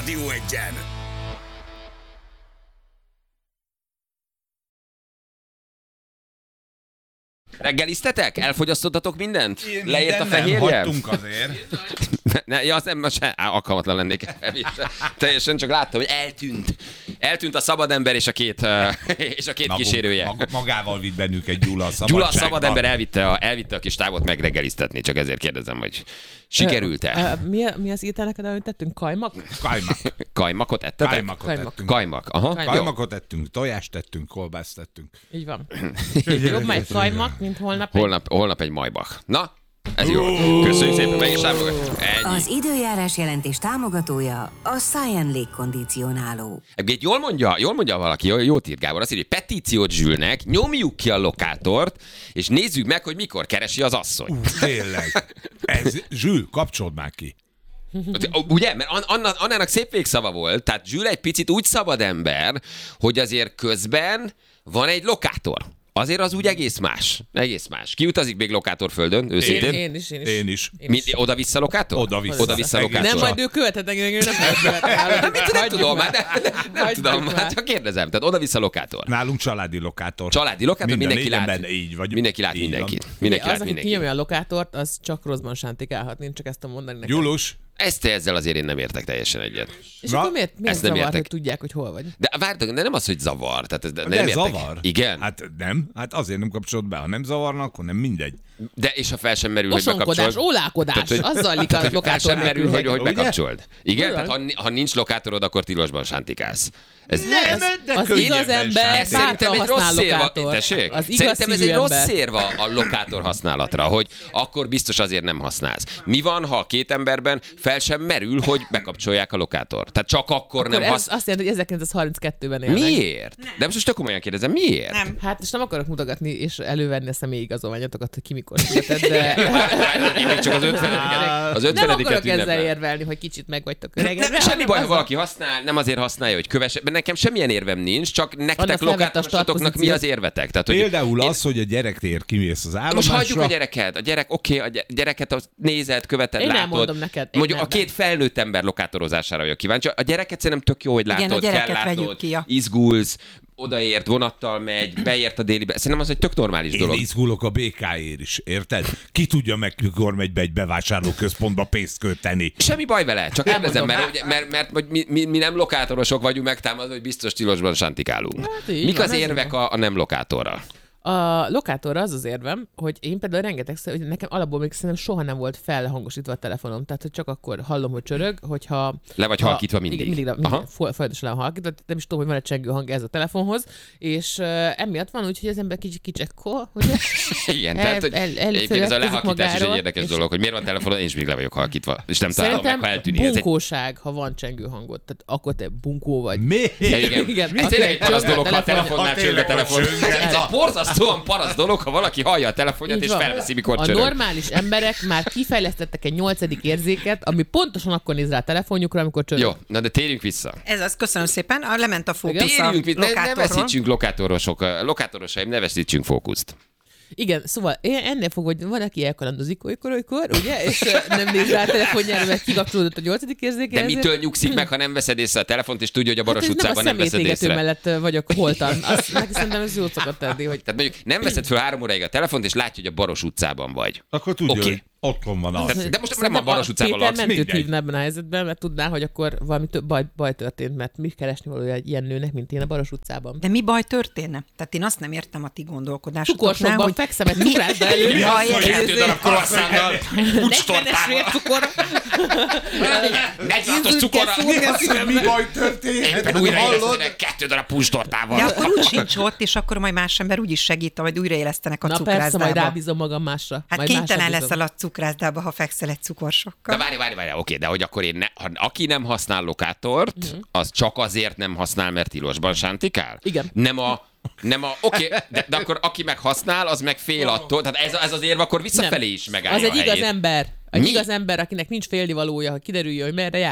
Rádió Egyen. Reggeliztetek? Elfogyasztottatok mindent? Én Leért a minden nem fehérje? hagytunk azért. Ja, az nem, most alkalmatlan lennék. Teljesen csak láttam, hogy eltűnt. Eltűnt a szabad ember és a két kísérője. Magával vitt bennük egy Gyula a szabadságban. Gyula, a szabad ember elvitte a kis távot megreggeliztetni, csak ezért kérdezem, hogy sikerült-e? Mi az ételeket, amit tettünk? Kajmak? Kajmakot ettetek? Kajmakot ettünk. Kajmak, aha. Kajmakot ettünk, tojást tettünk, kolbászt tettünk. Így van. Jobb majd kajmak, mint holnap. Holnap egy Maybach. Na, ez jó. Köszönjük szépen, meg is támogatjuk. Ennyi. Az időjárás jelentés támogatója a Science légkondicionáló. Egyébként jól mondja valaki, jót írt Gábor, azt írja, hogy petíciót Zsülnek, nyomjuk ki a lokátort, és nézzük meg, hogy mikor keresi az asszony. Tényleg. Zsül, kapcsold már ki. Ugye? Mert Annának szép végszava volt, tehát Zsül egy picit úgy szabad ember, hogy azért közben van egy lokátor. Azért az úgy egész más. Egész más. Ki utazik még lokátorföldön, őszintén? Én is. Oda-vissza lokátor? Oda-vissza lokátor. Nem, majd ő követhet engem, Nem tudom, hát csak kérdezem. Tehát oda-vissza lokátor. Nálunk családi lokátor. Családi lokátor, mindenki lát. Benne, így vagy. Mindenki lát mindenkit. Mindenki lát az, aki mindenkit. kinyomja a lokátort, az csak rosszban sántikálhat. Én csak ezt tudom mondani neked. Julus. Ezzel azért én nem értek teljesen egyet. És Na, akkor miért ezt nem zavar, értek. hogy tudják, hogy hol vagy? De várjatok, de nem az, hogy zavar. Tehát nem De értek. zavar. Igen. Hát nem. Hát azért nem kapcsolod be. Ha nem zavarna, akkor nem mindegy. De és ha fel sem merül, hogy Osonkodás, bekapcsold. ólálkodás, az zajlik a Fel lokátor sem merül, hogy nélkül. bekapcsold. Igen? Tudom. Tehát ha nincs lokátorod, akkor tilosban sántikálsz. Ez Az könnyebben igaz ember Ez szerintem egy használ rossz érva. lokátort. Tessék? Az igaz Szerintem ez szívű egy rossz ember. érva a lokátor használatra, hogy akkor biztos azért nem használsz. Mi van, ha a két emberben fel sem merül, hogy bekapcsolják a lokátort? Tehát csak akkor Akkor nem ez használsz. azt jelenti, hogy 1932-ben élnek. Miért? De most tök komolyan kérdezem, miért? Nem. Hát most nem akarok mutogatni és elővenni a személyigazolványotokat, hogy ki mikor született, de Én még csak az 50-ediket. Az nem 50-ediket akarok ezzel ünnepel. érvelni, hogy kicsit meg vagytok öregedve. Semmi hanem baj, ha az valaki használ, nem azért használja, hogy kövesse. Nekem semmilyen érvem nincs, csak nektek felvett a lokátorosatoknak mi az érvetek? Tehát, hogy Például én- az, hogy a gyerekért kimész az állomásra. Most hagyjuk a gyereket. A gyerek, oké, a gyereket azt nézed, követed, Én látod. elmondom neked, én Mondjuk nem. a két felnőtt ember lokátorozására vagyok kíváncsi. A gyereket szerintem tök jó, hogy Igen, látod, a gyereket kell látnod, vegyük ki, ja. izgulsz, odaért, vonattal megy, beért a délibe. Szerintem az egy tök normális Én dolog. izgulok a BK-ért is, érted? Ki tudja meg, mikor megy be egy bevásárlóközpontba pénzt költeni. Semmi baj vele, csak kérdezem, Elmondom. mert hogy mi nem lokátorosok vagyunk megtámadva, hogy biztos tilosban sántikálunk. Hát így Mik van, az ez érvek a nem lokátorra? A lokátorra az az érvem, hogy én például rengetegszer, hogy nekem alapból még szerintem soha nem volt felhangosítva a telefonom, tehát hogy csak akkor hallom, hogy csörög, hogyha... Le vagy halkítva mindig. Igen, mindig Aha. folyamatosan le van halkítva, nem is tudom, hogy van egy csengő hang ez a telefonhoz, és emiatt van úgy, hogy az ember kicsit kicsekkol, ugye? Igen, tehát hogy egyébként ez a lehalkítás is egy érdekes és dolog, hogy miért van telefonon, én is még le vagyok halkítva, és nem találom meg, Szerintem ha eltűnik. Ez egy bunkóság, ha van csengő hangod, tehát akkor te bunkó vagy. Mi? igen. Igen. Ez tényleg egy parasz Csörög a dolog, ha a telefon. telefonnál Ha csörög a tényleg, telefon. ha csörög. Ez egy borzasztóan parasz dolog, ha valaki hallja a telefonját Így és van. felveszi, mikor A csörög. normális emberek már kifejlesztettek egy 8. érzéket, ami pontosan akkor néz rá a telefonjukra, amikor csörög. Jó, na de térjünk vissza. Ez az, köszönöm szépen. Lement a fókusz a Térjünk vissza, ne lokátorról. veszítsünk lokátorosaim, ne veszítsünk fókuszt. Igen, szóval ennél fog, hogy valaki elkalandozik olykor, ugye, és nem néz rá a telefonjára, mert kikapcsolódott a 8. érzéke. De mitől nyugszik meg, ha nem veszed észre a telefont, és tudja, hogy a Baros Hát ez utcában nem nem a veszed szemétégető észre? mellett vagyok holtan. Azt neki szerintem ez jót szokott tenni, hogy Tehát mondjuk nem veszed föl 3 óráig a telefont, és látja, hogy a Baros utcában vagy. Akkor tudja, Oké. hogy otthon van az. De most nem a Baros utcában Péter laksz. mentőt mindegy. hívna ebben a helyzetben, mert tudná, hogy akkor valami több baj történt, mert mi keresni valója egy ilyen nőnek, mint én a Baros utcában. De mi baj történne? Tehát én azt nem értem a ti gondolkodásotoknál, Cukorsokban hogy fekszem egy cukrászda elő. Mi a Kettő jelző? darab croissantal, 40-es vércukor. 46-os cukorra. Mi az, hogy mi baj történhet? Éppen újraélesztenek 2 darab puncstortával. De akkor úgy sincs ott, és akkor majd más ember úgy is segít, majd újraélesztenek a Na persze, majd cukrászdába. rábízom magam másra. Hát Majd kénytelen másra bízom. leszel a cukrászdába, ha fekszel egy cukorsokkal. De várj, oké, de hogy akkor aki nem használ lokátort, az csak azért nem használ, mert tilosban sántikál? Igen. Oké, de akkor aki meg használ, az meg fél attól, tehát ez az érv, akkor visszafelé is megállja Az egy a igaz helyét. ember. Egy Mi? igaz ember, akinek nincs félnivalója, ha kiderüljön, hogy merre jár.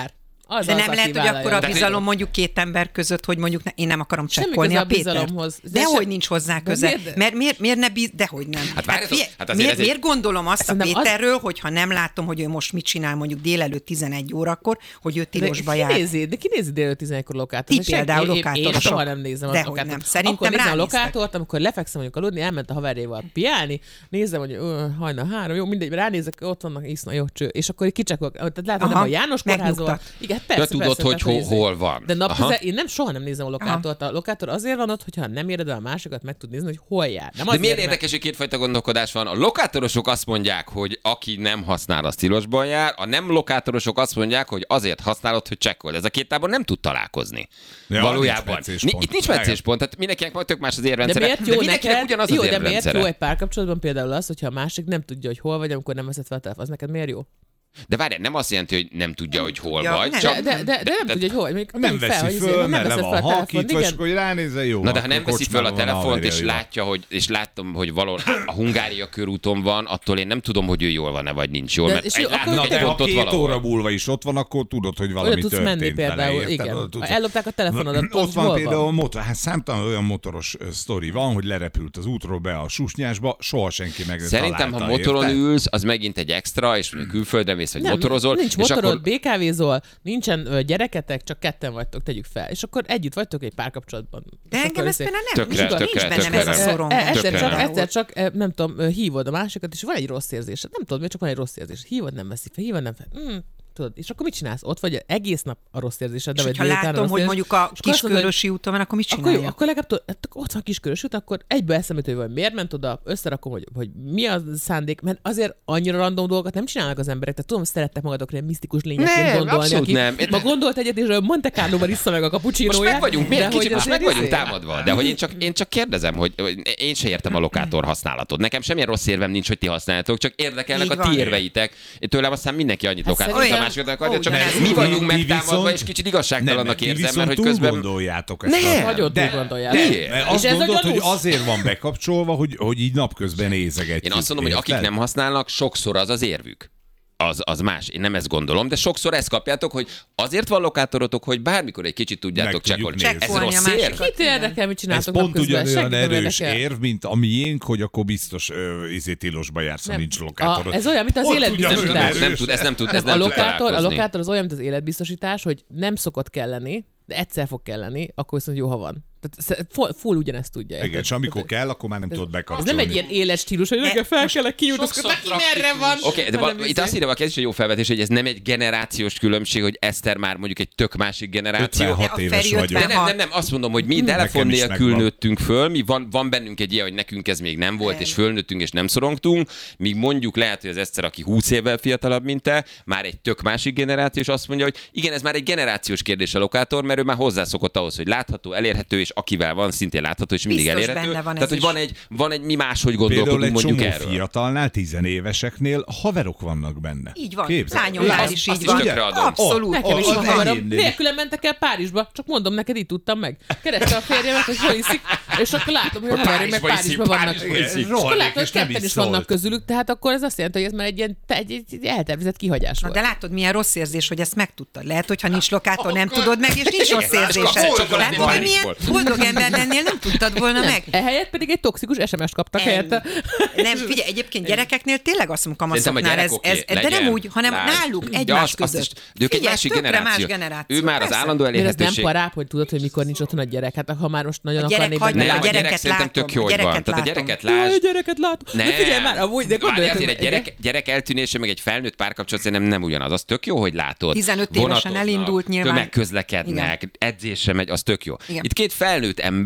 Az De az, nem aki lehet, hogy vállalja. akkor a Tehát- bizalom mondjuk két ember között, hogy mondjuk én nem akarom Semmi csekkolni köze a a Pétert. bizalomhoz. De Dehogy se- nincs hozzá De köze. miért? Miért ne dehogy nem. Hát várjatok, figyelj, hát azért ez egy- miért gondolom azt a Szerintem az- Péterről, hogy ha nem látom, hogy ő most mit csinál mondjuk délelőtt 11 órakor, hogy ő tilosba jár. De ki nézi délőtt 11-kor Lokátort? Ti például Én Lokátorosok. soha nem nézem a Dehogy Lokátort. nem. Szerintem akkor nézem a ránéztek. Lokátort, amikor lefekszem mondjuk aludni, elment a haverjával piálni, nézem, hogy hajnal 3, jó, mindegy, ránézek, ott vannak, iszna, jó cső, és akkor kicsekok, tehát látod, nem Aha, a János kórházol. megnyugtat. Igen, persze, De tudod, persze, hogy persze, hol van. De Aha. napközel én nem soha nem nézem a Lokátort. A Lokátor azért van ott, hogyha nem éred el a másikat, meg tud nézni, hogy hol jár. Nem De azért, milyen mert- érdekes, hogy kétfajta gondolkodás van. A lokátorosok azt mondják, hogy aki nem használ, az tilosban jár, a nem lokátorosok azt mondják, hogy azért használod, hogy csekkold. Ez a két tábor nem tud találkozni. Ja, Valójában. nincs meccéspont. Itt nincs meccéspont, tehát mindenkinek majd tök más az De érrendszere. miért jó mindenkinek neked? ugyanaz Jó, az de miért érrendszere. jó egy párkapcsolatban például az, hogyha a másik nem tudja, hogy hol vagy, amikor nem veszed fel a telefon. Az neked miért jó? De várjál, nem azt jelenti, hogy nem tudja, hogy hol tudja, vagy. nem. Csak... De nem tudja, hogy hol. Mondjuk Nem tegyük veszi hogy föl, nem mert le veszed van fel a telefont, halkítva, és igen. akkor ránézze, jó. Na de ha nem akkor veszi föl a kocsmában van, telefont, és haverjaival. látja, és látom, hogy valahol a Hungária körúton van, attól én nem tudom, hogy ő jól van-e, vagy nincs jól, De- mert és egy jó, akkor látok Na egy de ha pontot 2 valahol. óra múlva is ott van, akkor tudod, hogy Oda valami tudsz történt menni vele, például, érted? igen. Oda tudsz- Ellopták a telefonodat, Ott van hol például motor, hát számtalan olyan motoros sztori van, hogy lerepült az útról be a susnyásba, soha senki meg nem Szerintem, ha találta, motoron érted? ülsz, az megint egy extra, és mondjuk külföldre mész, vagy motorozol, nincs és motorod, akkor BKV-zol, nincsen gyereketek, csak ketten vagytok, tegyük fel. És akkor együtt vagytok egy párkapcsolatban. De És engem akkor ez például nem, Tökre, nincs tökre, bennem tökre ez a nem. szorongás. Tökre Egyszer csak, nem tudom, hívod a másikat, és van egy rossz érzésed. Nem tudod, miért csak van egy rossz érzés. Hívod, nem veszi fel, hívod, nem fel. Tudod, és akkor mit csinálsz? Ott vagy egész nap a rossz érzésed, És vagy hogyha délután a látom, rossz hogy érzés, mondjuk a és akkor azt mondod, hogy Kiskörösi úton van, akkor mit akkor jó, csináljak? akkor legalább ott van Kiskörös út, akkor egyből eszembe jut, hogy miért ment oda, összerakom, hogy mi a szándék, mert azért annyira random dolgokat nem csinálnak az emberek. Tehát tudom, hogy szerettek magadokra ilyen misztikus lényekként Nem, gondolni, abszolút aki nem. ma gondolt egyet, és Monte Carlo-ban issza meg a most cappuccinóját. meg vagyunk, de miért hogy kicsit most azért meg vagyunk izé- támadva, de hogy én csak kérdezem, hogy én se értem a lokátor használatot. Nekem semmilyen rossz érvem nincs, hogy ti használjátok, csak érdekelnek Így a van. ti érveitek. Én tőlem aztán mindenki annyit Hát lokátor, mint a olyan- másikat akarja, csak ugyanez. mi vagyunk Ti megtámadva, viszont- és kicsit igazságtalannak ti érzem, viszont mert hogy túl közben... gondoljátok ezt. Nem. Nagyon De- túl gondoljátok. Miért? Mert És azt ez a gondolod, hogy gyanús. azért van bekapcsolva, hogy így napközben nézegetjük. Én azt mondom, hogy akik érted? nem használnak, sokszor az érvük. Az más. Én nem ezt gondolom, de sokszor ezt kapjátok, hogy azért van lokátorotok, hogy bármikor egy kicsit tudjátok Meg tudjuk csekkolni. Ez csekkolni a rossz érv? másikat. Kit érdekel, mit Ez csináltok pont napközben? ugyanolyan Senkit nem erős érdekel. érv, mint a miénk, hogy akkor biztos tilosba jársz, ha Nem. nincs lokátorod. Ez olyan, mint az Pont életbiztosítás. ugyanolyan Ez nem tud, ez nem tud, ez A nem tud lokátor találkozni. az olyan, mint az életbiztosítás, hogy nem szokott kelleni, de egyszer fog kelleni, akkor viszont jó, ha van. Tehát full ugyanezt tudja. Igen, és amikor kell, akkor már nem tudod Ez bekapcsolni. nem egy ilyen életstílus, hogy reggel fel kellek kijutni, neki merre van. Oké, de Hanem itt azt írja, hogy ez is egy jó felvetés, hogy ez nem egy generációs különbség, hogy Eszter már mondjuk egy tök másik generáció. 56 A éves Feri vagyok. De nem, azt mondom, hogy mi telefon Nekem is nélkül megvan. nőttünk föl, mi van bennünk egy ilyen, hogy nekünk ez még nem volt, és fölnőttünk, és nem szorongtunk, míg mondjuk lehet, hogy az Eszter, aki 20 évvel fiatalabb, mint te, már egy tök másik generáció, és azt mondja, hogy igen, ez már egy generációs kérdés a lokátor, mert ő már hozzászokott ahhoz, hogy látható, elérhető, és akivel van, szintén látható, és mindig Biztos elérhető. benne van Tehát, ez hogy is. van egy mi máshogy Például gondolkodunk egy mondjuk csomó erről. fiatalnál, 10 éveseknél haverok vannak benne. Így van. Képzeld. Lányomnál Azt- is azt így is van. tökre adom. Abszolút. Nekem is Az van haverom. enyémnél. Nélkülem mentek el Párizsba, csak mondom neked, így tudtam meg. Kereste a férjemet, hogy hol iszik, és akkor látom, hogy a haverjaim meg Párizsban vannak. Párizsba iszik. És akkor Rohadék, látom, hogy és nem ketten is szólt. vannak közülük, tehát akkor ez azt jelenti, hogy ez már egy ilyen egy eltervezett kihagyás Na, volt. de látod, milyen rossz érzés, hogy ezt megtudtad. Lehet, hogyha nincs lokátor, nem tudod meg, és nincs rossz érzésed. boldog Látod, vagy. hogy milyen boldog ember lennél, nem tudtad volna meg. Ehelyett pedig egy toxikus SMS-t kaptak helyette. Nem, figyelj, egyébként gyerekeknél tényleg azt mondom, Szerintem a kamaszoknál gyerek oké, de nem legyen, úgy, hanem lásd. náluk Ja, egymás azt is- között. de ők egy Figyelj, másik tökre generáció. más generáció. Ő már az persze. állandó Mert ez nem elérhetőség. parább, hogy tudod, hogy mikor nincs otthon a gyerek. Hát ha már most nagyon A gyerek akarnék hagyja, benne Nem, a a gyerek gyereket szerintem tök látom, jó, a hogy van. gyereket Tehát a látom. gyereket Jaj, lásd. gyereket látom. De figyelj már, amúgy, de gondolj, Várj, azért egy gyerek eltűnése, meg egy felnőtt párkapcsolat szerintem nem ugyanaz. Az tök jó, hogy látod. 15 évesen Vonatoznak, elindult nyilván. Tömegközlekednek, edzésre megy, az tök jó. Igen. Itt két felnőtt ember